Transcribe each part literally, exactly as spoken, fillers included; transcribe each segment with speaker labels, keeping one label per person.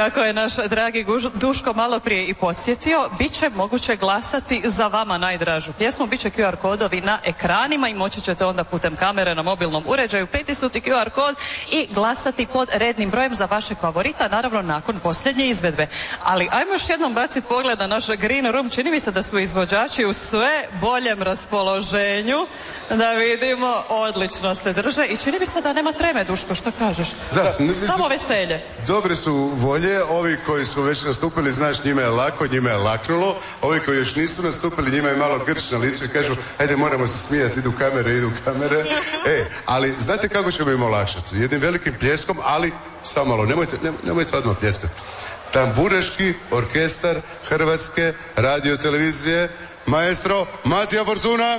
Speaker 1: Kako je naš dragi Duško malo prije i podsjetio, bit će moguće glasati za vama najdražu pjesmu, bit će Q R kodovi na ekranima i moći ćete onda putem kamere na mobilnom uređaju pritisnuti Q R kod i glasati pod rednim brojem za vašeg favorita, naravno nakon posljednje izvedbe. Ali ajmo još jednom baciti pogled na naš Green Room, čini mi se da su izvođači u sve boljem raspoloženju, da vidimo, odlično se drže i čini mi se da nema treme, Duško, što kažeš?
Speaker 2: Da,
Speaker 1: samo veselje.
Speaker 2: Dobre su volje, ovi koji su već nastupili, znaš, njima je lako, njima je laknulo, ovi koji još nisu nastupili, njima je malo grč na licu i kažu, ajde, moramo se smijati, idu kamere, idu kamere. E, ali znate kako ćemo im olakšati? Jednim velikim pljeskom, ali samo malo, nemojte, nemojte odmah pljeskati. Tamburaški orkestar Hrvatske radiotelevizije, maestro Matija Fortuna.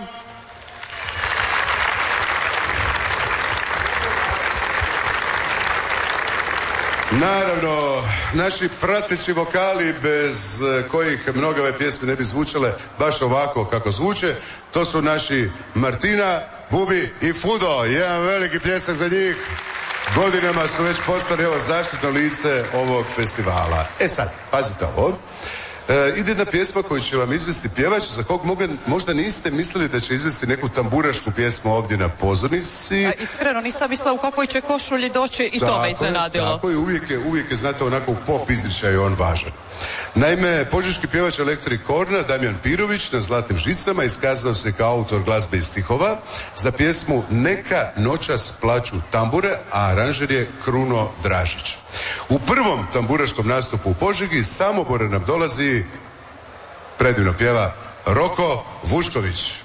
Speaker 2: Naravno, naši prateći vokali bez kojih mnoge ove pjesme ne bi zvučale baš ovako kako zvuče, to su naši Martina, Bubi i Fudo. Jedan veliki pljesak za njih. Godinama su već postali ovo zaštitno lice ovog festivala. E sad, pazite ovo. E, ide jedna pjesma koju će vam izvesti pjevač za kog moga, možda niste mislili da će izvesti neku tamburašku pjesmu ovdje na pozornici.
Speaker 1: A, iskreno nisam mislila u kakvoj će košulji doći i to me iznenadilo.
Speaker 2: Tako je, uvijek je, uvijek je, znate, onako u pop izričaju on važan. Naime, požeški pjevač Electric Corna Damjan Pirović na zlatnim žicama iskazao se kao autor glazbe i stihova za pjesmu Neka noćas plaću tambure, a aranžer je Kruno Dražić. U prvom tamburaškom nastupu u Požegi iz Samobora nam dolazi, predivno pjeva, Roko Vušković.